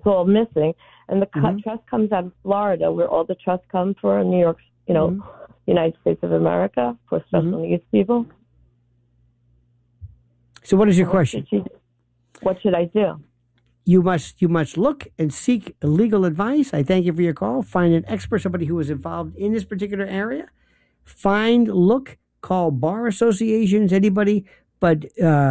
it's all missing. And the trust comes out of Florida, where all the trusts come for New York, United States of America for special needs people. So what is your question? What should I do? You must look and seek legal advice. I thank you for your call. Find an expert, somebody who is involved in this particular area. Call bar associations, anybody, but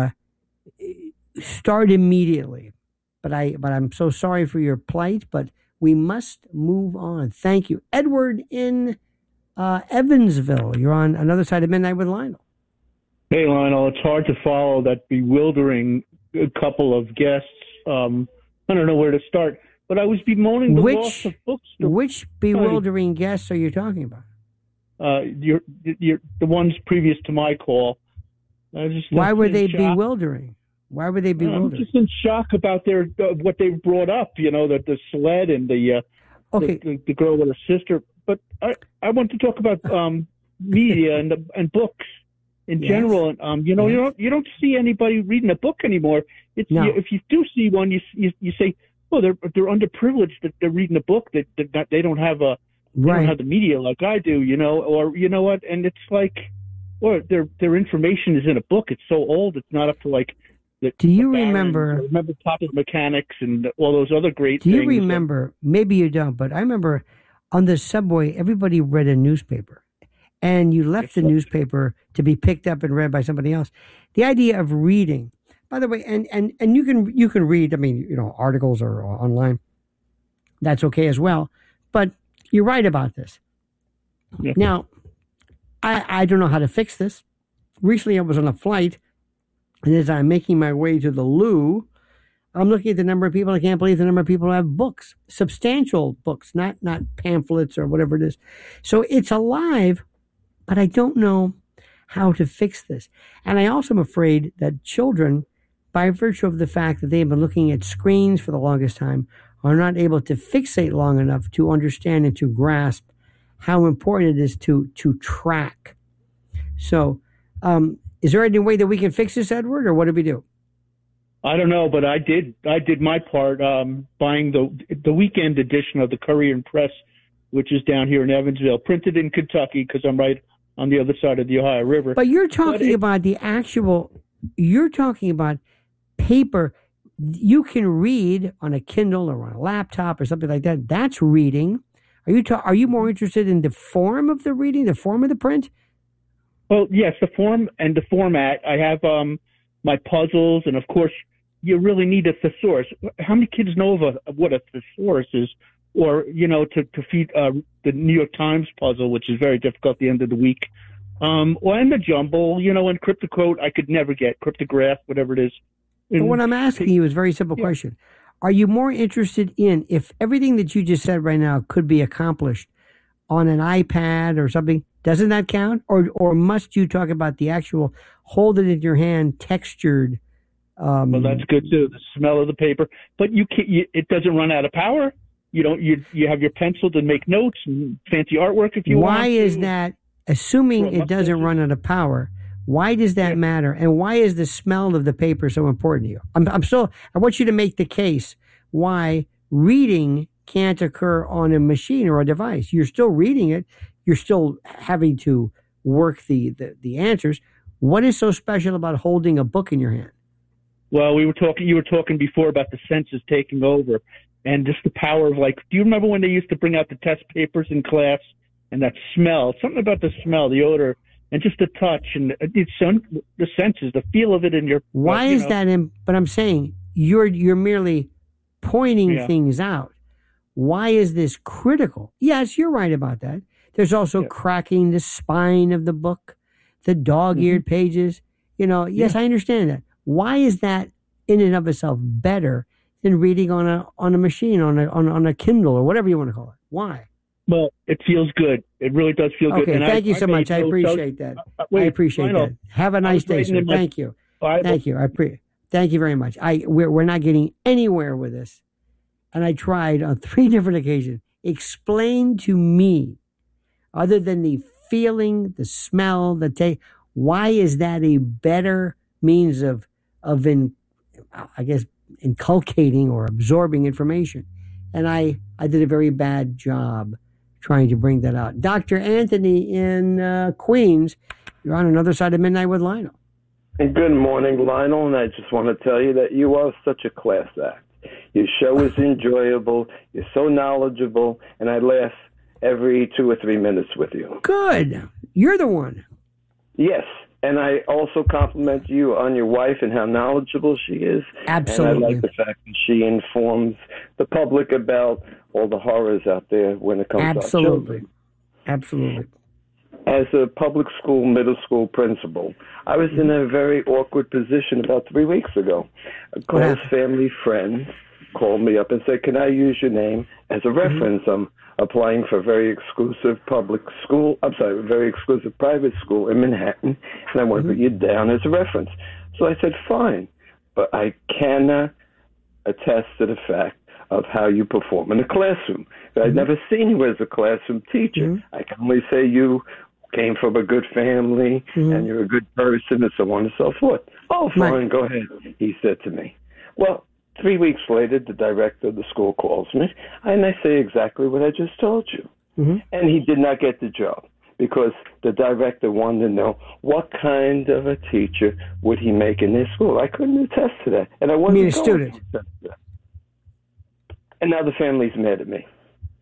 start immediately. But I'm so sorry for your plight, but we must move on. Thank you. Edward in Evansville. You're on another side of midnight with Lionel. Hey, Lionel, it's hard to follow that bewildering couple of guests. I don't know where to start, but I was bemoaning the loss of bookstores. Which bewildering guests are you talking about? You're the ones previous to my call. Why were they bewildering? Why were they bewildering? I'm just in shock about their what they brought up. That the sled and the girl with her sister. But I want to talk about media and books in general. And you don't see anybody reading a book anymore. If you do see one, you say, oh, they're underprivileged that they're reading a book that they don't have they don't have the media like I do, or you know what? And it's like, well, their information is in a book. It's so old. It's not up to like. Do you remember Popular Mechanics and all those other great things? Do you remember? Maybe you don't, but I remember on the subway, everybody read a newspaper, and you left the newspaper to be picked up and read by somebody else. The idea of reading, by the way, and you can read. I mean, articles or online. That's okay as well, but you're right about this. Yeah. Now, I don't know how to fix this. Recently, I was on a flight. And as I'm making my way to the loo, I'm looking at the number of people. I can't believe the number of people who have books, substantial books, not pamphlets or whatever it is. So it's alive, but I don't know how to fix this. And I also am afraid that children, by virtue of the fact that they've been looking at screens for the longest time, are not able to fixate long enough to understand and to grasp how important it is to track. So, is there any way that we can fix this, Edward, or what do we do? I don't know, but I did my part buying the weekend edition of the Courier and Press, which is down here in Evansville, printed in Kentucky because I'm right on the other side of the Ohio River. But you're talking about you're talking about paper. You can read on a Kindle or on a laptop or something like that. That's reading. Are you more interested in the form of the reading, the form of the print? Well, yes, the form and the format. I have my puzzles, and of course, you really need a thesaurus. How many kids know of what a thesaurus is? Or, to feed the New York Times puzzle, which is very difficult at the end of the week. And the jumble, and cryptoquote, I could never get. Cryptograph, whatever it is. But what I'm asking you is a very simple question. Are you more interested in, if everything that you just said right now could be accomplished on an iPad or something, doesn't that count? Or must you talk about the actual hold it in your hand, textured? Well, that's good too. The smell of the paper, but it doesn't run out of power. You have your pencil to make notes and fancy artwork if you want. Why is that? Assuming it doesn't run out of power, why does that matter? And why is the smell of the paper so important to you? I want you to make the case why reading can't occur on a machine or a device. You're still reading it. You're still having to work the answers. What is so special about holding a book in your hand? Well, you were talking before about the senses taking over and just the power of, like, do you remember when they used to bring out the test papers in class and that smell, something about the smell, the odor, and just the touch and the senses, the feel of it in your. Why is that? But I'm saying you're merely pointing things out. Why is this critical? Yes, you're right about that. There's also cracking the spine of the book, the dog-eared pages. Yes, I understand that. Why is that in and of itself better than reading on a machine, on a Kindle or whatever you want to call it? Why? Well, it feels good. It really does feel good. Okay, thank you so much. I appreciate that. I appreciate that. Have a nice day, sir. Thank you. Thank you. Thank you very much. We're not getting anywhere with this. And I tried on 3 different occasions. Explain to me, other than the feeling, the smell, the taste, why is that a better means of inculcating or absorbing information. And I did a very bad job trying to bring that out. Dr. Anthony in Queens, you're on Another Side of Midnight with Lionel. Good morning, Lionel, and I just want to tell you that you are such a class act. Your show is enjoyable, you're so knowledgeable, and I laugh every 2 or 3 minutes with you. Good. You're the one. Yes, and I also compliment you on your wife and how knowledgeable she is. Absolutely. And I like the fact that she informs the public about all the horrors out there when it comes to our children. Absolutely. As a public school, middle school principal, I was in a very awkward position about 3 weeks ago. A close family friend called me up and said, "Can I use your name as a reference? I'm applying for a very exclusive very exclusive private school in Manhattan, and I want to put you down as a reference." So I said, "Fine, but I cannot attest to the fact of how you perform in the classroom. I've never seen you as a classroom teacher. I can only say you came from a good family and you're a good person," and so on and so forth. "Oh, fine, go ahead," he said to me. Well, 3 weeks later, the director of the school calls me, and I say exactly what I just told you. And he did not get the job because the director wanted to know what kind of a teacher would he make in their school. I couldn't attest to that, and I wasn't going to attest to that. And now the family's mad at me.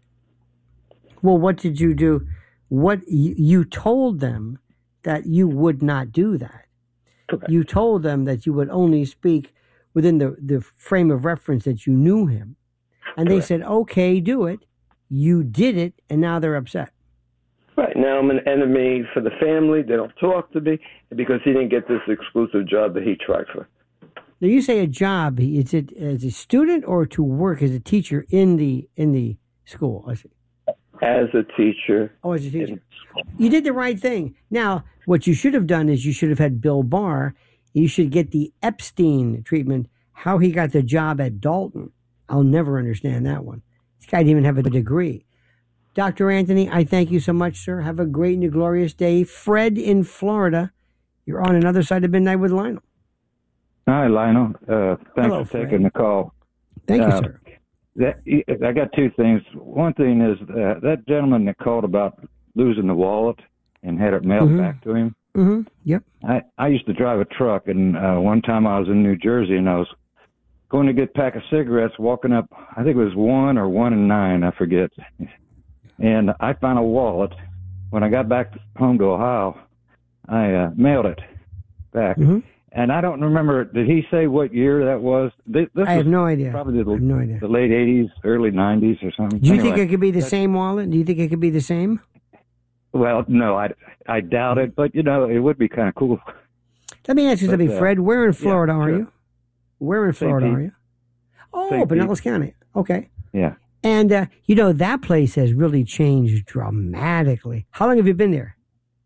Well, what did you do? What you told them that you would not do that. Correct. You told them that you would only speak within the frame of reference that you knew him. And Correct. They said, "Okay, do it." You did it, and now they're upset. Right. Now I'm an enemy for the family. They don't talk to me because he didn't get this exclusive job that he tried for. Now you say a job. Is it as a student or to work as a teacher in the school? I see. As a teacher. Oh, as a teacher. You did the right thing. Now, what you should have done is you should have had Bill Barr. You should get the Epstein treatment, how he got the job at Dalton. I'll never understand that one. This guy didn't even have a degree. Dr. Anthony, I thank you so much, sir. Have a great and a glorious day. Fred in Florida, you're on Another Side of Midnight with Lionel. Hi, Lionel. Thanks Hello, for taking the call. Thank you, sir. I got 2 things. One thing is that gentleman that called about losing the wallet and had it mailed back to him. Yep. I used to drive a truck, and one time I was in New Jersey, and I was going to get a pack of cigarettes, walking up, I think it was 1 or 1 and 9, I forget. And I found a wallet. When I got back home to Ohio, I mailed it back. And I don't remember, did he say what year that was? I have no idea. Probably the late 80s, early 90s or something. Do you think it could be the same wallet? Do you think it could be the same? Well, no, I doubt it, but, it would be kind of cool. Let me ask you something, Fred. Where in Florida are you? Where in Florida are you? Oh, Pinellas County. Okay. Yeah. And, that place has really changed dramatically. How long have you been there?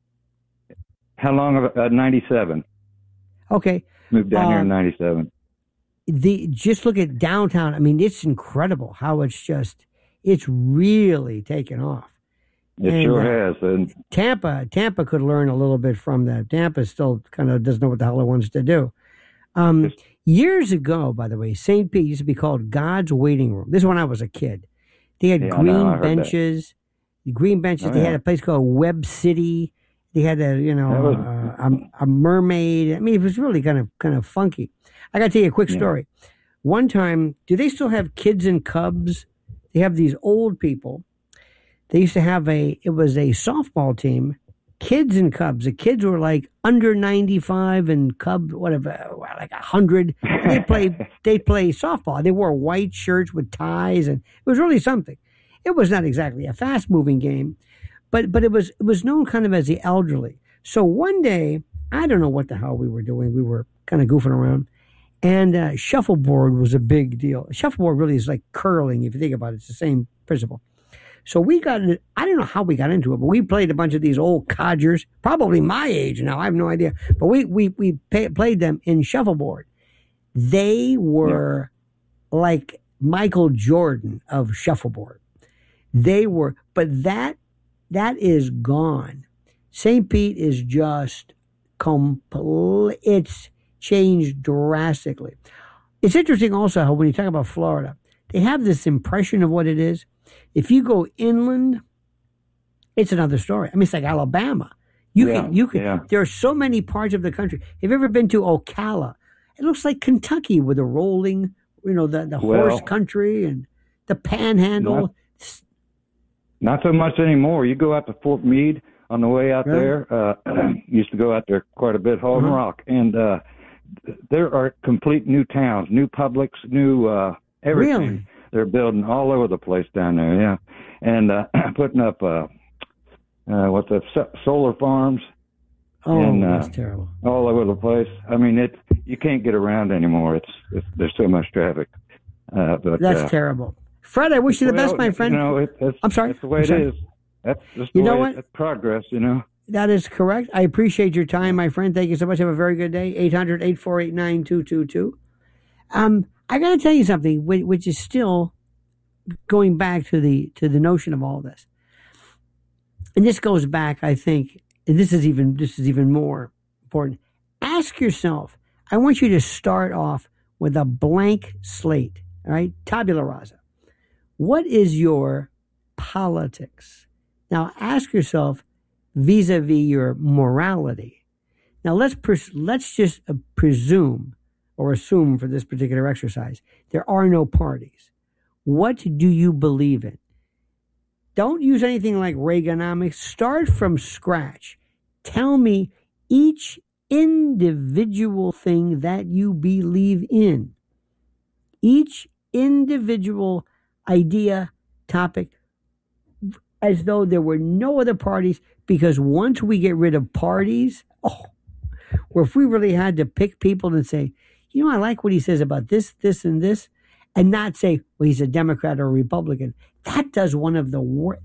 How long? 97. Okay. Moved down here in 97. Just look at downtown. I mean, it's incredible how it's really taken off. It sure has. And Tampa could learn a little bit from that. Tampa still kind of doesn't know what the hell it wants to do. Years ago, by the way, St. Pete used to be called God's Waiting Room. This is when I was a kid. They had green benches. Green benches. They had a place called Web City. They had a mermaid. I mean, it was really kind of funky. I got to tell you a quick story. One time, do they still have Kids and Cubs? They have these old people. They used to have it was a softball team, Kids and Cubs. The kids were like under 95 and Cubs, whatever, like 100. They play softball. They wore white shirts with ties, and it was really something. It was not exactly a fast moving game. But it was known kind of as the elderly. So one day, I don't know what the hell we were doing. We were kind of goofing around. And shuffleboard was a big deal. Shuffleboard really is like curling, if you think about it. It's the same principle. So we got into, I don't know how we got into it, but we played a bunch of these old codgers, probably my age now, I have no idea. But we played them in shuffleboard. They were like Michael Jordan of shuffleboard. They were, but that is gone. St. Pete is just it's changed drastically. It's interesting also how when you talk about Florida, they have this impression of what it is. If you go inland, it's another story. I mean, it's like Alabama. You can. There are so many parts of the country. Have you ever been to Ocala? It looks like Kentucky with the rolling, the horse country and the panhandle. Not so much anymore. You go out to Fort Meade on the way out there. Used to go out there quite a bit, Holden Rock, and there are complete new towns, new publics, new everything. Really? They're building all over the place down there. Yeah, and putting up solar farms. Oh, and, that's terrible. All over the place. I mean, you can't get around anymore. There's so much traffic. But that's terrible. Fred, I wish you the best, my friend. I'm sorry. That's the way it is. That's just the way it's progress, That is correct. I appreciate your time, my friend. Thank you so much. Have a very good day. 800-848-9222. I got to tell you something, which is still going back to the notion of all this. And this goes back, I think, and this is even more important. Ask yourself, I want you to start off with a blank slate, all right? Tabula rasa. What is your politics? Now ask yourself vis-a-vis your morality. Now let's just presume or assume for this particular exercise, there are no parties. What do you believe in? Don't use anything like Reaganomics. Start from scratch. Tell me each individual thing that you believe in. Each individual idea, topic, as though there were no other parties, because once we get rid of parties, where if we really had to pick people and say, I like what he says about this, this, and this, and not say, well, he's a Democrat or a Republican. That does one of the worst.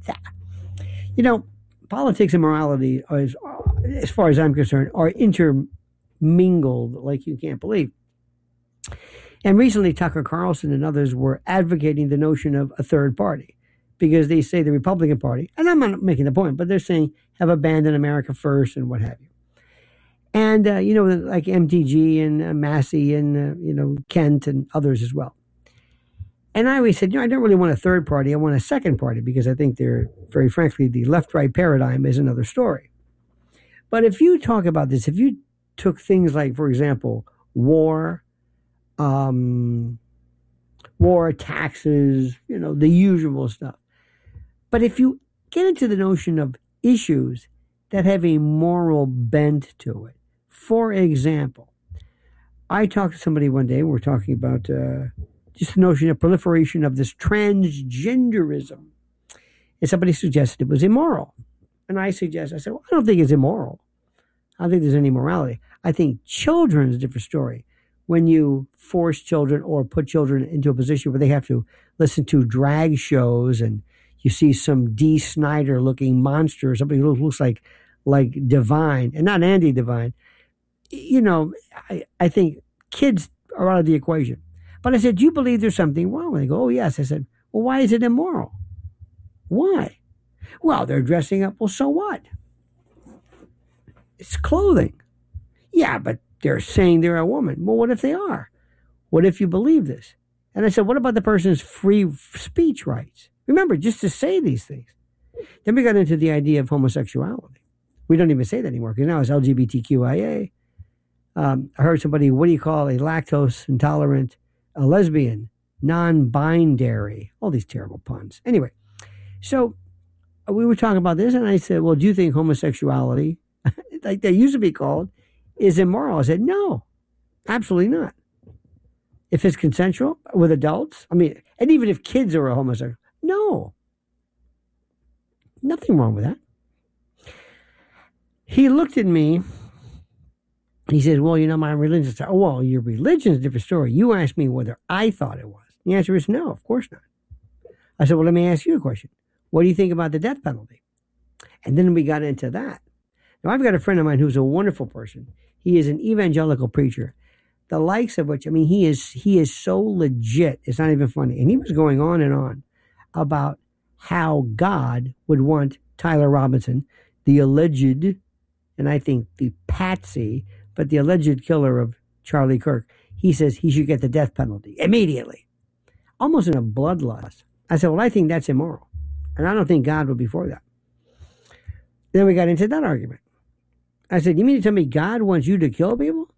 Politics and morality, as far as I'm concerned, are intermingled like you can't believe. And recently, Tucker Carlson and others were advocating the notion of a third party because they say the Republican Party, and I'm not making the point, but they're saying have abandoned America first and what have you. And, like MTG and Massey and, Kent and others as well. And I always said, I don't really want a third party. I want a second party because I think very frankly, the left-right paradigm is another story. But if you talk about this, if you took things like, for example, war, taxes, the usual stuff. But if you get into the notion of issues that have a moral bent to it, for example, I talked to somebody one day, we're talking about just the notion of proliferation of this transgenderism. And somebody suggested it was immoral. And I said, well, I don't think it's immoral. I don't think there's any morality. I think children is a different story. When you force children or put children into a position where they have to listen to drag shows and you see some Dee Snider looking monster, somebody who looks like Divine, and not Andy Divine, I think kids are out of the equation. But I said, do you believe there's something wrong? And they go, oh, yes. I said, well, why is it immoral? Why? Well, they're dressing up. Well, so what? It's clothing. Yeah, but they're saying they're a woman. Well, what if they are? What if you believe this? And I said, what about the person's free speech rights? Remember, just to say these things. Then we got into the idea of homosexuality. We don't even say that anymore because now it's LGBTQIA. I heard somebody, what do you call a lactose intolerant, a lesbian, non-binary, all these terrible puns. Anyway, so we were talking about this and I said, well, do you think homosexuality, like they used to be called, is immoral? I said, no, absolutely not. If it's consensual with adults, and even if kids are a homosexual, no. Nothing wrong with that. He looked at me. He said, well, my religion. Oh, well, your religion is a different story. You asked me whether I thought it was. The answer is no, of course not. I said, well, let me ask you a question. What do you think about the death penalty? And then we got into that. Now, I've got a friend of mine who's a wonderful person. He is an evangelical preacher, the likes of which, he is so legit. It's not even funny. And he was going on and on about how God would want Tyler Robinson, the alleged, and I think the patsy, but the alleged killer of Charlie Kirk. he says he should get the death penalty immediately, almost in a bloodlust. I said, well, I think that's immoral, and I don't think God would be for that. Then we got into that argument. I said, you mean to tell me God wants you to kill people?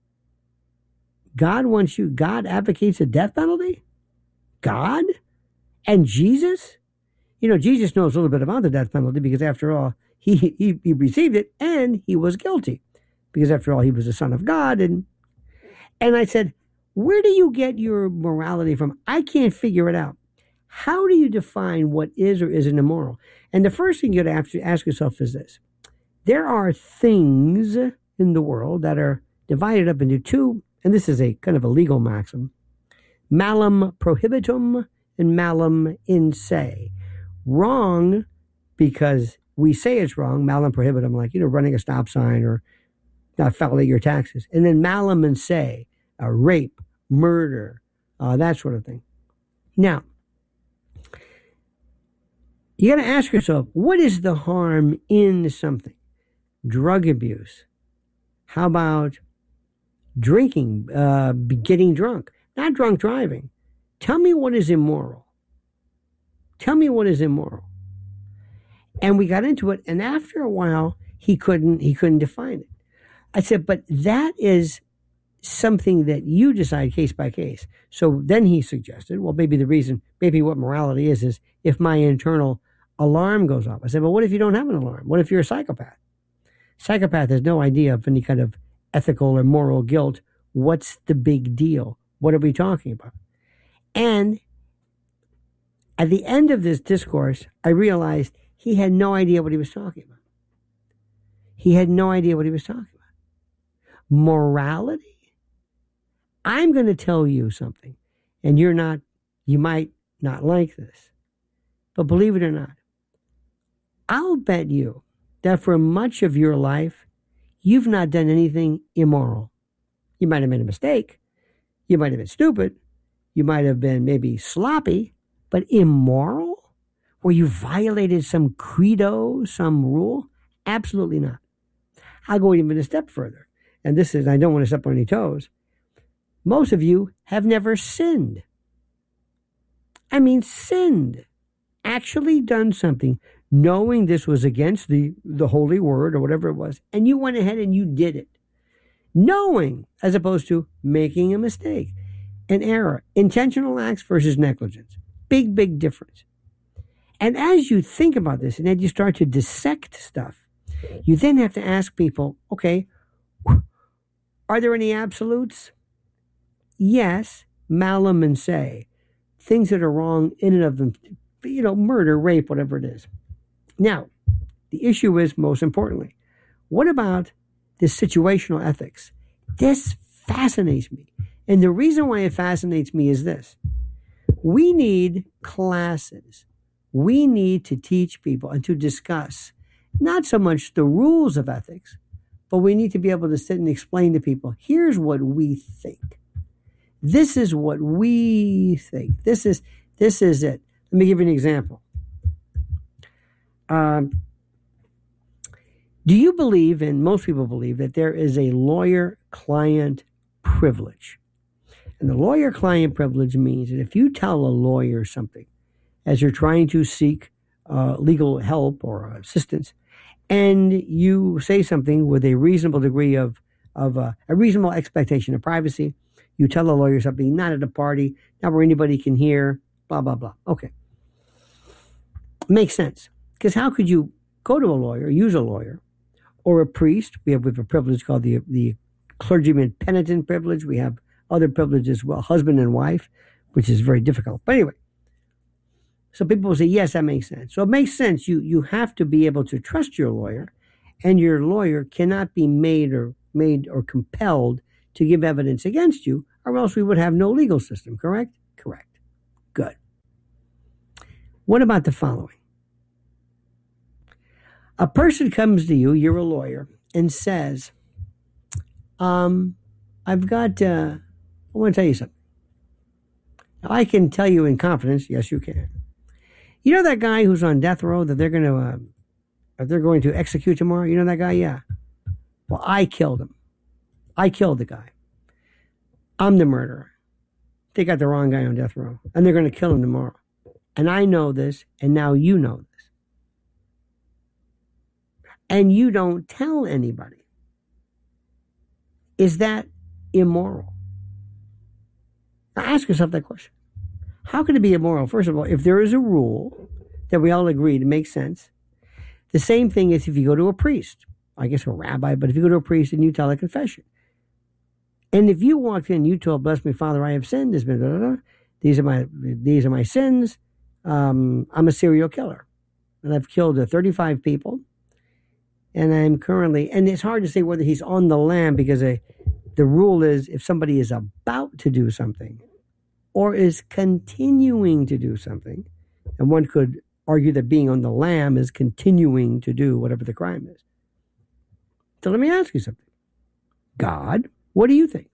God advocates a death penalty? God? And Jesus? You know, Jesus knows a little bit about the death penalty because after all, he received it and he was guilty because after all, he was the Son of God. And I said, where do you get your morality from? I can't figure it out. How do you define what is or isn't immoral? And the first thing you have to ask yourself is this. There are things in the world that are divided up into two, and this is a kind of a legal maxim, malum prohibitum and malum in se. Wrong because we say it's wrong, malum prohibitum, like, running a stop sign or not filing your taxes. And then malum in se, rape, murder, that sort of thing. Now, you got to ask yourself, what is the harm in something? Drug abuse. How about drinking, getting drunk? Not drunk driving. Tell me what is immoral. Tell me what is immoral. And we got into it, and after a while, he couldn't define it. I said, but that is something that you decide case by case. So then he suggested, well, maybe what morality is if my internal alarm goes off. I said, well, what if you don't have an alarm? What if you're a psychopath? Psychopath has no idea of any kind of ethical or moral guilt. What's the big deal? What are we talking about? And at the end of this discourse, I realized he had no idea what he was talking about. He had no idea what he was talking about. Morality? I'm going to tell you something, and you might not like this, but believe it or not, I'll bet you that for much of your life, you've not done anything immoral. You might have made a mistake. You might have been stupid. You might have been maybe sloppy, but immoral? Where you violated some credo, some rule? Absolutely not. I'll go even a step further. And I don't want to step on any toes. Most of you have never sinned. I mean, sinned. Actually done something knowing this was against the holy word or whatever it was, and you went ahead and you did it. Knowing, as opposed to making a mistake, an error. Intentional acts versus negligence. Big, big difference. And as you think about this and then you start to dissect stuff, you then have to ask people, okay, are there any absolutes? Yes, malum in se. Things that are wrong in and of them, murder, rape, whatever it is. Now, the issue is, most importantly, what about this situational ethics? This fascinates me. And the reason why it fascinates me is this. We need classes. We need to teach people and to discuss not so much the rules of ethics, but we need to be able to sit and explain to people, here's what we think. This is what we think. This is it. Let me give you an example. Do you believe, and most people believe, that there is a lawyer-client privilege? And the lawyer-client privilege means that if you tell a lawyer something as you're trying to seek legal help or assistance, and you say something with a reasonable degree of a reasonable expectation of privacy, you tell a lawyer something, not at a party, not where anybody can hear, blah, blah, blah. Okay. Makes sense. Because how could you go to a lawyer, use a lawyer, or a priest? We have a privilege called the clergyman penitent privilege. We have other privileges as well, husband and wife, which is very difficult. But anyway, so people will say, yes, that makes sense. So it makes sense. You have to be able to trust your lawyer, and your lawyer cannot be made or compelled to give evidence against you, or else we would have no legal system, correct? Correct. Good. What about the following? A person comes to you, you're a lawyer, and says, I want to tell you something. Now, I can tell you in confidence, yes, you can. You know that guy who's on death row that they're going to execute tomorrow? You know that guy? Yeah. Well, I killed him. I killed the guy. I'm the murderer. They got the wrong guy on death row, and they're going to kill him tomorrow. And I know this, and now you know this. And you don't tell anybody. Is that immoral? Now ask yourself that question. How can it be immoral? First of all, if there is a rule that we all agree to make sense, the same thing is if you go to a priest, I guess a rabbi, but if you go to a priest and you tell a confession, and if you walked in, you told, bless me, Father, I have sinned. These are my sins. I'm a serial killer, and I've killed 35 people. And I'm currently, and it's hard to say whether he's on the lam because the rule is if somebody is about to do something or is continuing to do something, and one could argue that being on the lam is continuing to do whatever the crime is. So let me ask you something. God, what do you think?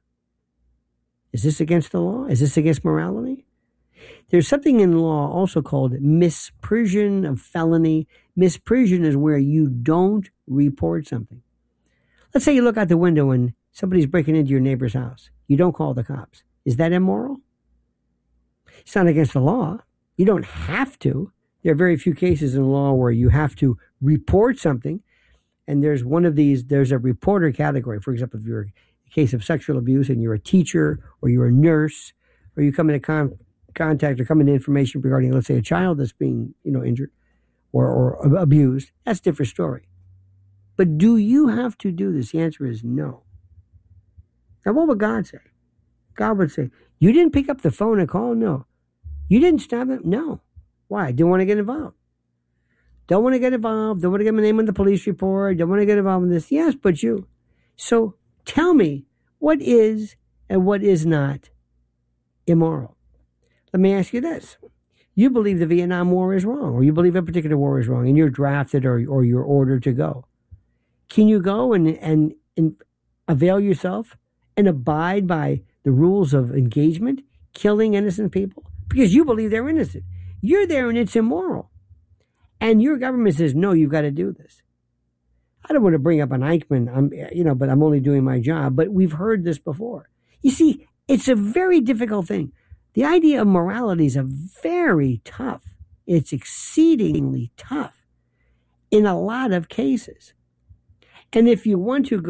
Is this against the law? Is this against morality? There's something in law also called misprision of felony. Misprision is where you don't report something. Let's say you look out the window and somebody's breaking into your neighbor's house. You don't call the cops. Is that immoral? It's not against the law. You don't have to. There are very few cases in law where you have to report something. And there's one of these, there's a reporter category. For example, if you're a case of sexual abuse and you're a teacher or you're a nurse or you come into contact or come into information regarding, let's say, a child that's being, injured or abused, that's a different story. But do you have to do this? The answer is no. Now, what would God say? God would say, you didn't pick up the phone and call? No. You didn't stop him? No. Why? Didn't want to get involved. Don't want to get involved. Don't want to get my name on the police report. Don't want to get involved in this. Yes, but you. So tell me what is and what is not immoral. Let me ask you this. You believe the Vietnam War is wrong, or you believe a particular war is wrong, and you're drafted or you're ordered to go. Can you go and avail yourself and abide by the rules of engagement, killing innocent people? Because you believe they're innocent. You're there and it's immoral. And your government says, no, you've got to do this. I don't want to bring up an Eichmann, but I'm only doing my job. But we've heard this before. You see, it's a very difficult thing. The idea of morality is very tough. It's exceedingly tough in a lot of cases. And if you want to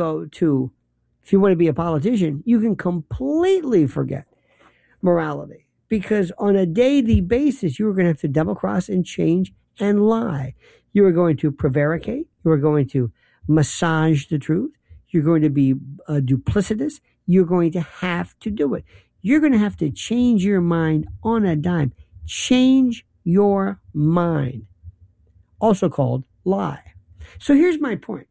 be a politician, you can completely forget morality. Because on a daily basis, you're going to have to double cross and change and lie. You are going to prevaricate. You are going to massage the truth. You're going to be duplicitous. You're going to have to do it. You're going to have to change your mind on a dime. Change your mind. Also called lie. So here's my point.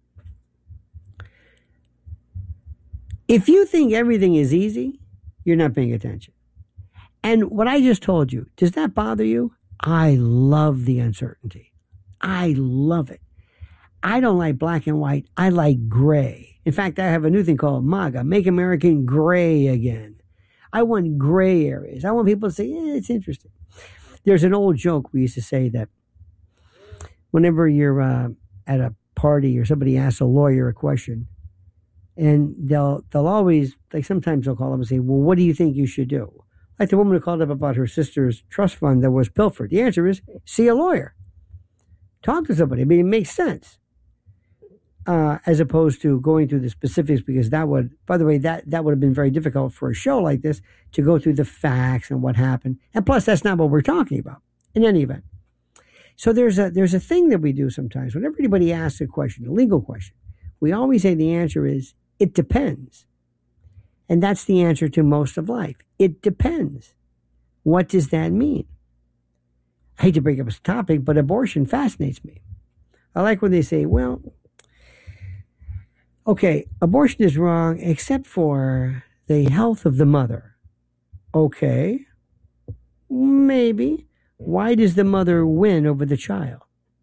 If you think everything is easy, you're not paying attention. And what I just told you, does that bother you? I love the uncertainty. I love it. I don't like black and white. I like gray. In fact, I have a new thing called MAGA, Make American Gray Again. I want gray areas. I want people to say, yeah, it's interesting. There's an old joke we used to say that whenever you're at a party or somebody asks a lawyer a question, and they'll always, like sometimes they'll call up and say, well, what do you think you should do? Like the woman who called up about her sister's trust fund that was pilfered. The answer is, see a lawyer. Talk to somebody. I mean, it makes sense. As opposed to going through the specifics, because that would, by the way, that would have been very difficult for a show like this to go through the facts and what happened. And plus, that's not what we're talking about in any event. So there's a thing that we do sometimes. Whenever anybody asks a question, a legal question, we always say the answer is, it depends. And that's the answer to most of life. It depends. What does that mean? I hate to bring up this topic, but abortion fascinates me. I like when they say, well, okay, abortion is wrong except for the health of the mother. Okay, maybe. Why does the mother win over the child?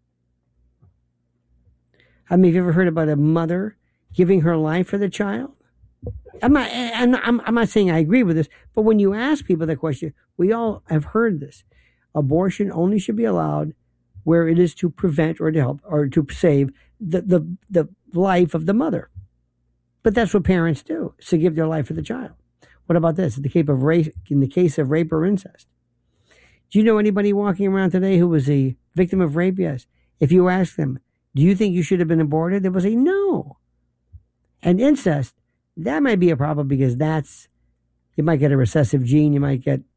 I mean, have you ever heard about a mother giving her life for the child? I'm not saying I agree with this, but when you ask people that question, we all have heard this. Abortion only should be allowed where it is to prevent or to help or to save the life of the mother. But that's what parents do, is to give their life for the child. What about this? In the case of rape or incest. Do you know anybody walking around today who was a victim of rape? Yes. If you ask them, do you think you should have been aborted? They will say no. And incest, that might be a problem because you might get a recessive gene. You might get,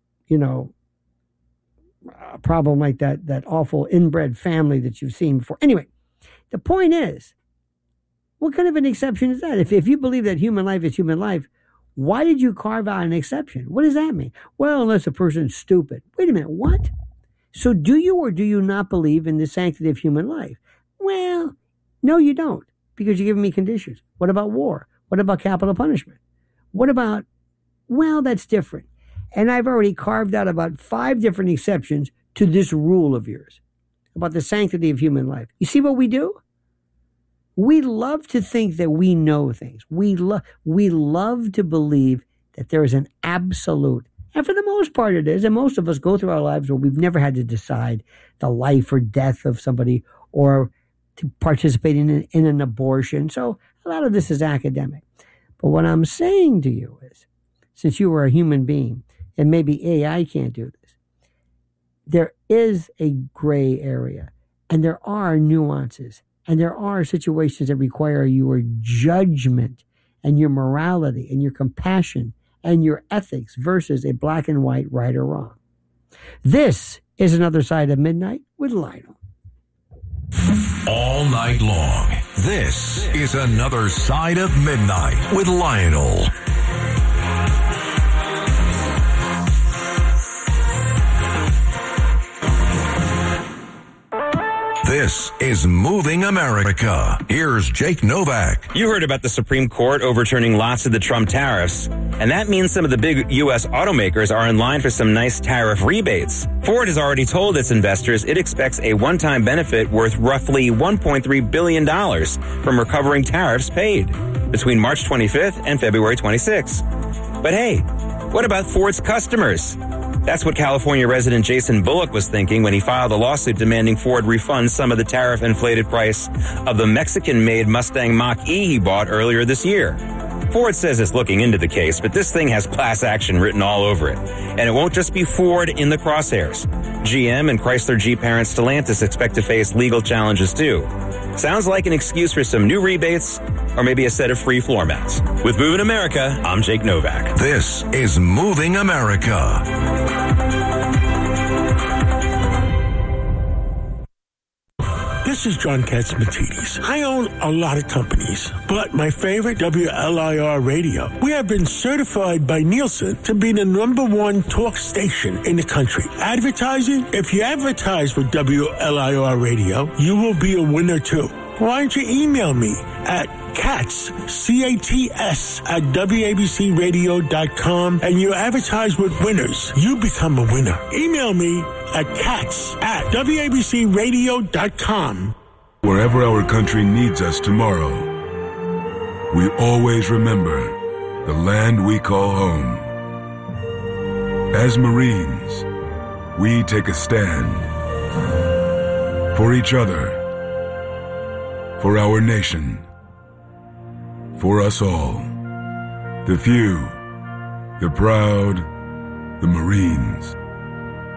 a problem like that awful inbred family that you've seen before. Anyway, the point is, what kind of an exception is that? If you believe that human life is human life, why did you carve out an exception? What does that mean? Well, unless a person's stupid. Wait a minute, what? So do you or do you not believe in the sanctity of human life? Well, no, you don't, because you're giving me conditions. What about war? What about capital punishment? What about, well, that's different. And I've already carved out about 5 different exceptions to this rule of yours about the sanctity of human life. You see what we do? We love to think that we know things. We love to believe that there is an absolute, and for the most part it is, and most of us go through our lives where we've never had to decide the life or death of somebody or to participate in an abortion. So a lot of this is academic. But what I'm saying to you is, since you are a human being, and maybe AI can't do this, there is a gray area, and there are nuances, and there are situations that require your judgment and your morality and your compassion and your ethics versus a black and white right or wrong. This is Another Side of Midnight with Lionel. All night long, this is Another Side of Midnight with Lionel. This is Moving America. Here's Jake Novak. You heard about the Supreme Court overturning lots of the Trump tariffs, and that means some of the big U.S. automakers are in line for some nice tariff rebates. Ford has already told its investors it expects a one-time benefit worth roughly $1.3 billion from recovering tariffs paid between March 25th and February 26th. But hey, what about Ford's customers? That's what California resident Jason Bullock was thinking when he filed a lawsuit demanding Ford refund some of the tariff-inflated price of the Mexican-made Mustang Mach-E he bought earlier this year. Ford says it's looking into the case, but this thing has class action written all over it. And it won't just be Ford in the crosshairs. GM and Chrysler Jeep parent Stellantis expect to face legal challenges too. Sounds like an excuse for some new rebates or maybe a set of free floor mats. With Moving America, I'm Jake Novak. This is Moving America. This is John Katzmatidis. I own a lot of companies, but my favorite, WLIR Radio. We have been certified by Nielsen to be the #1 talk station in the country. Advertising? If you advertise with WLIR Radio, you will be a winner too. Why don't you email me at Katz, C-A-T-S, at WABCRadio.com, and you advertise with winners. You become a winner. Email me at Katz at WABCRadio.com. Wherever our country needs us tomorrow, we always remember the land we call home. As Marines, we take a stand for each other, for our nation, for us all. The few, the proud, the Marines.